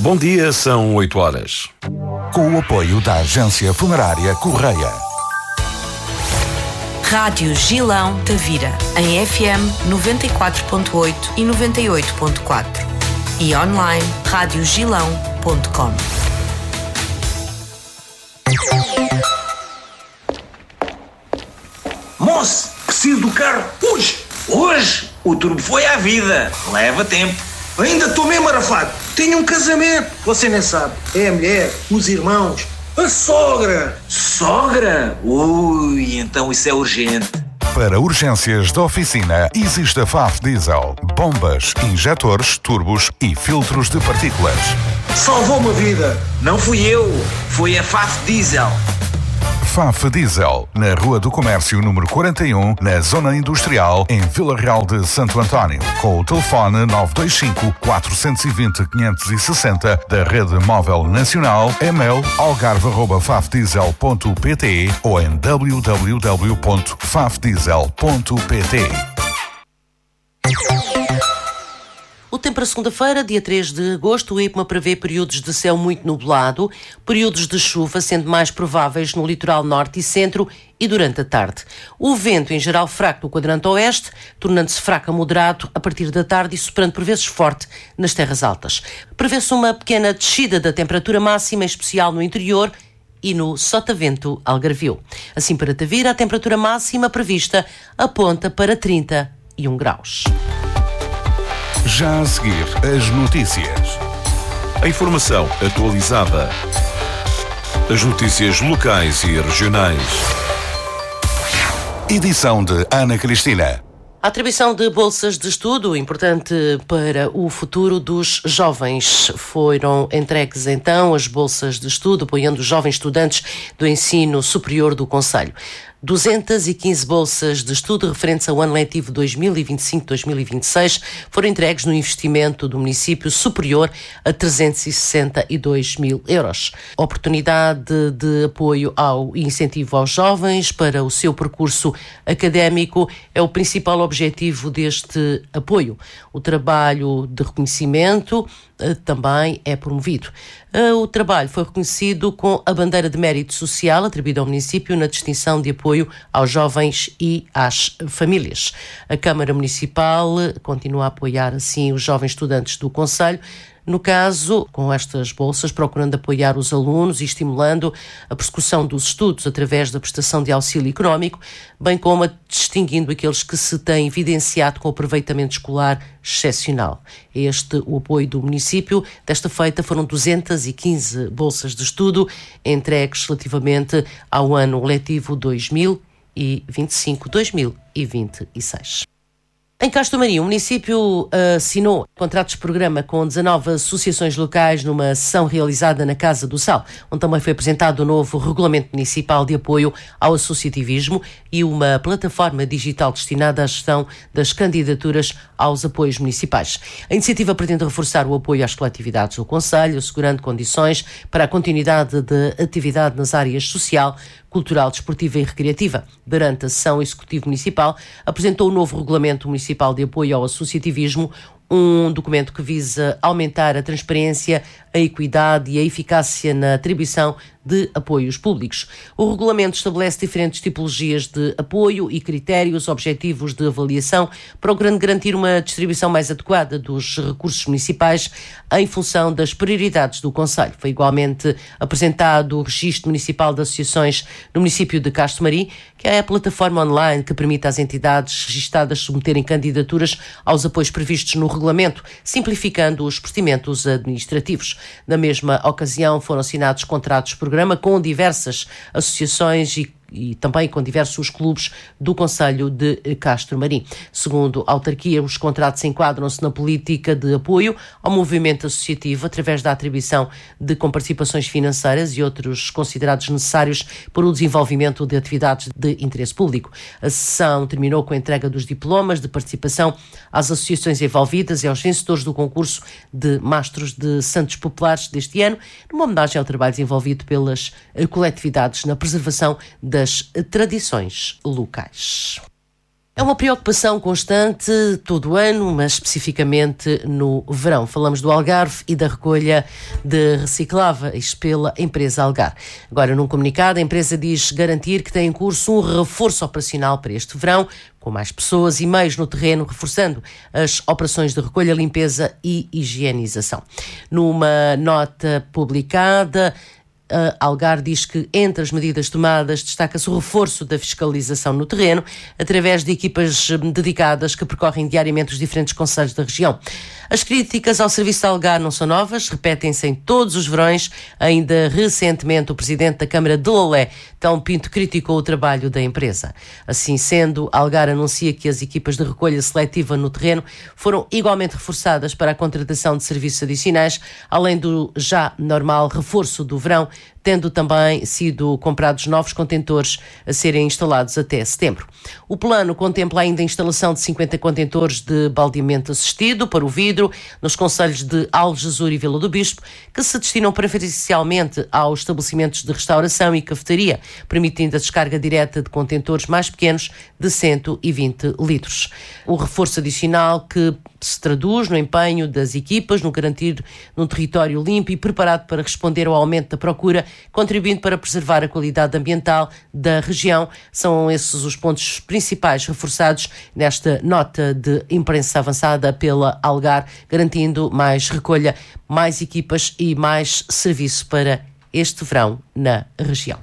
Bom dia, são 8 horas. Com o apoio da Agência Funerária Correia. Rádio Gilão Tavira, em FM 94.8 e 98.4 e online radiogilão.com. Moço, preciso do carro hoje. Hoje o turbo foi à vida. Leva tempo. Ainda estou mesmo arafado. Tenho um casamento. Você nem sabe. É a mulher, os irmãos, a sogra. Sogra? Ui, então isso é urgente. Para urgências da oficina, existe a FAF Diesel. Bombas, injetores, turbos e filtros de partículas. Salvou-me a vida. Não fui eu, foi a FAF Diesel. FAF Diesel, na Rua do Comércio número 41, na Zona Industrial, em Vila Real de Santo António, com o telefone 925-420-560 da Rede Móvel Nacional, e-mail algarve@fafdiesel.pt ou em www.fafdiesel.pt. O tempo para segunda-feira, dia 3 de agosto, o IPMA prevê períodos de céu muito nublado, períodos de chuva, sendo mais prováveis no litoral norte e centro e durante a tarde. O vento, em geral, fraco no quadrante oeste, tornando-se fraco a moderado a partir da tarde e soprando por vezes forte nas terras altas. Prevê-se uma pequena descida da temperatura máxima, em especial no interior e no sotavento algarvio. Assim, para Tavira, a temperatura máxima prevista aponta para 31 graus. Já a seguir, as notícias. A informação atualizada. As notícias locais e regionais. Edição de Ana Cristina. A atribuição de bolsas de estudo, importante para o futuro dos jovens. Foram entregues então as bolsas de estudo, apoiando os jovens estudantes do ensino superior do concelho. 215 bolsas de estudo referentes ao ano letivo 2025-2026 foram entregues no investimento do município superior a 362 mil euros. Oportunidade de apoio ao incentivo aos jovens para o seu percurso académico é o principal objetivo deste apoio. O trabalho de reconhecimento também é promovido. O trabalho foi reconhecido com a bandeira de mérito social atribuída ao município na distinção de apoio aos jovens e às famílias. A Câmara Municipal continua a apoiar assim os jovens estudantes do concelho, no caso, com estas bolsas, procurando apoiar os alunos e estimulando a prossecução dos estudos através da prestação de auxílio económico, bem como distinguindo aqueles que se têm evidenciado com o aproveitamento escolar excepcional. Este o apoio do município. Desta feita foram 215 bolsas de estudo entregues relativamente ao ano letivo 2025-2026. Em Castro Marinho, o município assinou contratos de programa com 19 associações locais numa sessão realizada na Casa do Sal, onde também foi apresentado o novo Regulamento Municipal de Apoio ao Associativismo e uma plataforma digital destinada à gestão das candidaturas aos apoios municipais. A iniciativa pretende reforçar o apoio às coletividades do concelho, assegurando condições para a continuidade de atividade nas áreas social, cultural, desportiva e recreativa. Durante a sessão executiva municipal, apresentou o novo Regulamento Municipal de Apoio ao Associativismo, um documento que visa aumentar a transparência, a equidade e a eficácia na atribuição de apoios públicos. O regulamento estabelece diferentes tipologias de apoio e critérios objetivos de avaliação, procurando garantir uma distribuição mais adequada dos recursos municipais em função das prioridades do concelho. Foi igualmente apresentado o Registro Municipal de Associações no município de Castro Marinho, que é a plataforma online que permite às entidades registadas submeterem candidaturas aos apoios previstos no regulamento, simplificando os procedimentos administrativos. Na mesma ocasião, foram assinados contratos de programa com diversas associações e também com diversos clubes do concelho de Castro Marinho. Segundo a autarquia, os contratos enquadram-se na política de apoio ao movimento associativo através da atribuição de comparticipações financeiras e outros considerados necessários para o desenvolvimento de atividades de interesse público. A sessão terminou com a entrega dos diplomas de participação às associações envolvidas e aos vencedores do concurso de Mastros de Santos Populares deste ano, numa homenagem ao trabalho desenvolvido pelas coletividades na preservação das tradições locais. É uma preocupação constante todo o ano, mas especificamente no verão. Falamos do Algarve e da recolha de recicláveis pela empresa Algar. Agora, num comunicado, a empresa diz garantir que tem em curso um reforço operacional para este verão, com mais pessoas e meios no terreno, reforçando as operações de recolha, limpeza e higienização. Numa nota publicada, a Algar diz que, entre as medidas tomadas, destaca-se o reforço da fiscalização no terreno, através de equipas dedicadas que percorrem diariamente os diferentes concelhos da região. As críticas ao serviço da Algar não são novas, repetem-se em todos os verões. Ainda recentemente, o presidente da Câmara de Lolé, Telmo Pinto, criticou o trabalho da empresa. Assim sendo, a Algar anuncia que as equipas de recolha seletiva no terreno foram igualmente reforçadas para a contratação de serviços adicionais, além do já normal reforço do verão, tendo também sido comprados novos contentores a serem instalados até setembro. O plano contempla ainda a instalação de 50 contentores de baldeamento assistido para o vidro nos concelhos de Aljezur e Vila do Bispo, que se destinam preferencialmente aos estabelecimentos de restauração e cafetaria, permitindo a descarga direta de contentores mais pequenos de 120 litros. O reforço adicional que se traduz no empenho das equipas no garantir um território limpo e preparado para responder ao aumento da procura, contribuindo para preservar a qualidade ambiental da região. São esses os pontos principais reforçados nesta nota de imprensa avançada pela Algar, garantindo mais recolha, mais equipas e mais serviço para este verão na região.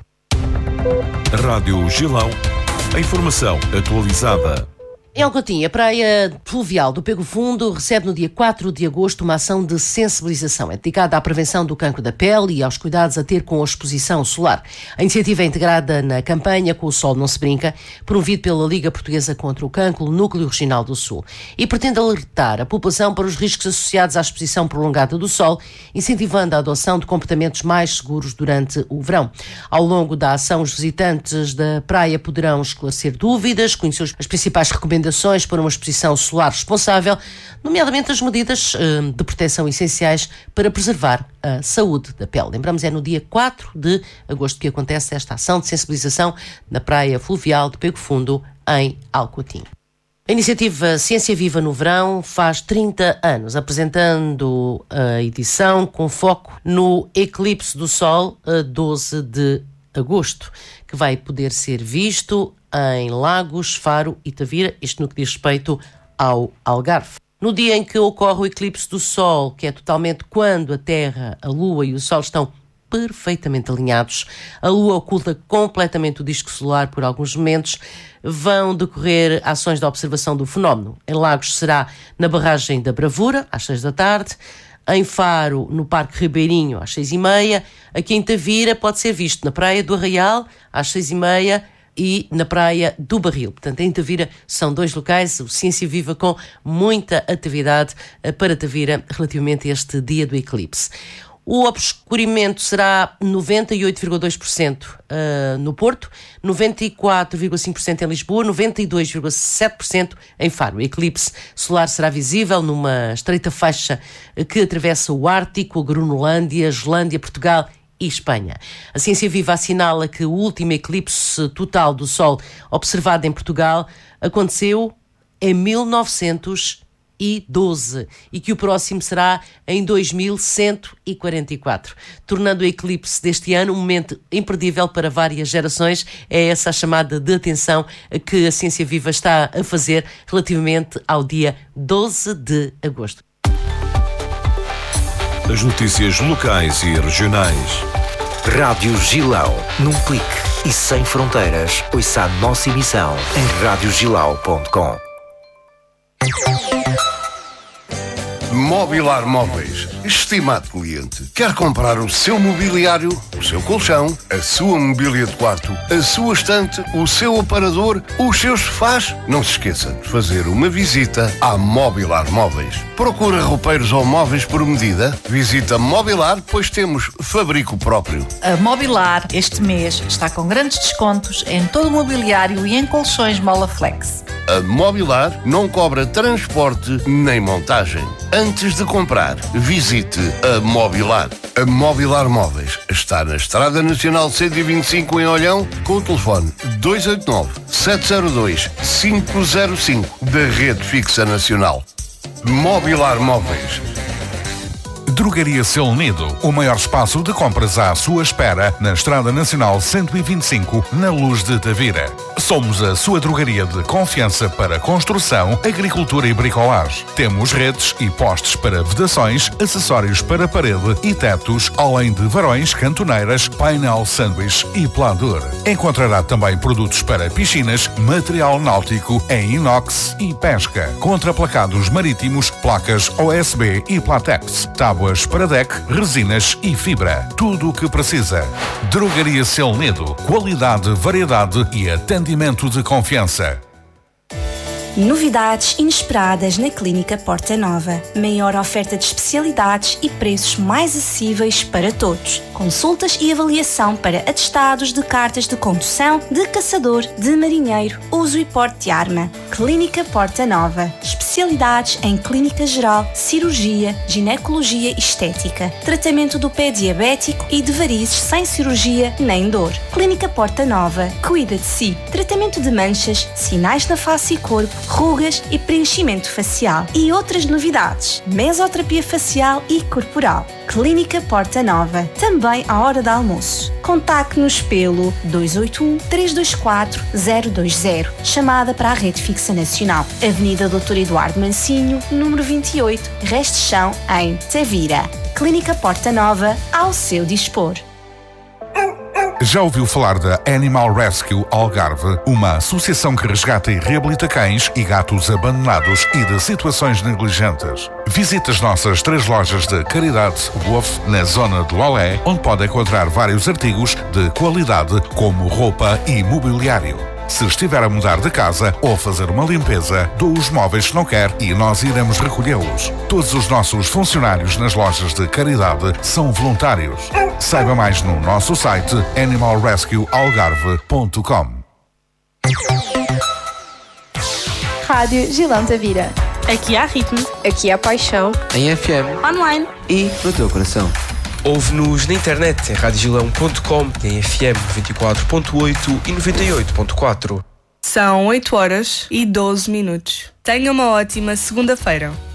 Rádio Gilão, a informação atualizada. Em Alcotim, a praia fluvial do Pego Fundo recebe no dia 4 de agosto uma ação de sensibilização. É dedicada à prevenção do cancro da pele e aos cuidados a ter com a exposição solar. A iniciativa é integrada na campanha Com o Sol Não Se Brinca, promovido pela Liga Portuguesa contra o Cancro, Núcleo Regional do Sul, e pretende alertar a população para os riscos associados à exposição prolongada do sol, incentivando a adoção de comportamentos mais seguros durante o verão. Ao longo da ação, os visitantes da praia poderão esclarecer dúvidas, conhecer as principais recomendações para uma exposição solar responsável, nomeadamente as medidas de proteção essenciais para preservar a saúde da pele. Lembramos, é no dia 4 de agosto que acontece esta ação de sensibilização na praia fluvial de Pego Fundo, em Alcotim. A iniciativa Ciência Viva no Verão faz 30 anos, apresentando a edição com foco no eclipse do Sol, a 12 de agosto, que vai poder ser visto em Lagos, Faro e Tavira, isto no que diz respeito ao Algarve. No dia em que ocorre o eclipse do Sol, que é totalmente quando a Terra, a Lua e o Sol estão perfeitamente alinhados, a Lua oculta completamente o disco solar por alguns momentos, vão decorrer ações de observação do fenómeno. Em Lagos será na barragem da Bravura, às 6 da tarde, em Faro, no Parque Ribeirinho, às 6h30, aqui em Tavira pode ser visto na Praia do Arraial, às 6h30, e na Praia do Barril. Portanto, em Tavira são dois locais, o Ciência Viva com muita atividade para Tavira relativamente a este dia do eclipse. O obscurimento será 98,2% no Porto, 94,5% em Lisboa, 92,7% em Faro. O eclipse solar será visível numa estreita faixa que atravessa o Ártico, a Groenlândia, Islândia, Portugal e Espanha. A Ciência Viva assinala que o último eclipse total do Sol observado em Portugal aconteceu em 1912 e que o próximo será em 2144, tornando o eclipse deste ano um momento imperdível para várias gerações. É essa a chamada de atenção que a Ciência Viva está a fazer relativamente ao dia 12 de agosto. As notícias locais e regionais. Rádio Gilão, num clique e sem fronteiras. Ouça a nossa emissão em radiogilau.com. Mobilar Móveis. Estimado cliente, quer comprar o seu mobiliário, o seu colchão, a sua mobília de quarto, a sua estante, o seu aparador, os seus sofás? Não se esqueça de fazer uma visita à Mobilar Móveis. Procura roupeiros ou móveis por medida? Visita Mobilar, pois temos fabrico próprio. A Mobilar este mês está com grandes descontos em todo o mobiliário e em colchões Mola Flex. A Mobilar não cobra transporte nem montagem. Antes de comprar, visite a Mobilar. A Mobilar Móveis está na Estrada Nacional 125 em Olhão, com o telefone 289-702-505 da Rede Fixa Nacional. Mobilar Móveis. Drogaria Seu Nido, o maior espaço de compras à sua espera na Estrada Nacional 125, na Luz de Tavira. Somos a sua drogaria de confiança para construção, agricultura e bricolagem. Temos redes e postes para vedações, acessórios para parede e tetos, além de varões, cantoneiras, painel sanduíche e pladur. Encontrará também produtos para piscinas, material náutico em inox e pesca, contraplacados marítimos, placas OSB e Platex, tábuas para deck, resinas e fibra. Tudo o que precisa. Drogaria Seu Nido. Qualidade, variedade e atendimento de confiança. Novidades inesperadas na Clínica Porta Nova. Maior oferta de especialidades e preços mais acessíveis para todos. Consultas e avaliação para atestados de cartas de condução, de caçador, de marinheiro, uso e porte de arma. Clínica Porta Nova. Especialidades em clínica geral, cirurgia, ginecologia e estética. Tratamento do pé diabético e de varizes sem cirurgia nem dor. Clínica Porta Nova. Cuida de si. Tratamento de manchas, sinais na face e corpo, rugas e preenchimento facial. E outras novidades. Mesoterapia facial e corporal. Clínica Porta Nova. Também à hora de almoço. Contacte-nos pelo 281-324-020. Chamada para a Rede Fixa Nacional. Avenida Dr. Eduardo Mancinho, número 28, Resto de Chão, em Tavira. Clínica Porta Nova, ao seu dispor. Já ouviu falar da Animal Rescue Algarve, uma associação que resgata e reabilita cães e gatos abandonados e de situações negligentes? Visite as nossas 3 lojas de caridade Wolf na zona de Lolé, onde pode encontrar vários artigos de qualidade como roupa e mobiliário. Se estiver a mudar de casa ou fazer uma limpeza, doe os móveis que não quer e nós iremos recolhê-los. Todos os nossos funcionários nas lojas de caridade são voluntários. Saiba mais no nosso site animalrescuealgarve.com. Rádio Gilão Tavira. Aqui há ritmo. Aqui há paixão. Em FM. Online. E no teu coração. Ouve-nos na internet em radiogilão.com, em FM 94.8 e 98.4. São 8 horas e 12 minutos. Tenha uma ótima segunda-feira.